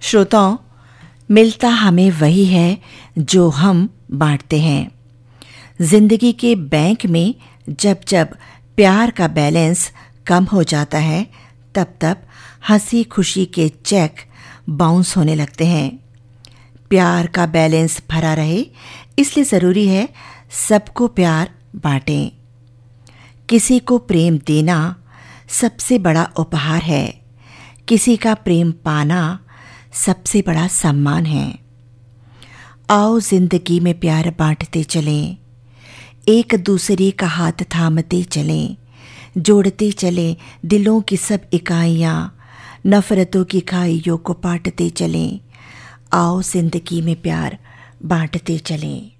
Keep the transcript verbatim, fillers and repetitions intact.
श्रोताओं, मिलता हमें वही है जो हम बांटते हैं। जिंदगी के बैंक में जब जब प्यार का बैलेंस कम हो जाता है, तब तब हंसी खुशी के चेक बाउंस होने लगते हैं। प्यार का बैलेंस भरा रहे, इसलिए ज़रूरी है सबको प्यार बांटें। किसी को प्रेम देना सबसे बड़ा उपहार है। किसी का प्रेम पाना सबसे बड़ा सम्मान है। आओ जिंदगी में प्यार बांटते चलें, एक दूसरे का हाथ थामते चलें, जोड़ते चलें दिलों की सब इकाइयाँ, नफ़रतों की खाइयों को पाटते चलें। आओ जिंदगी में प्यार बांटते चलें।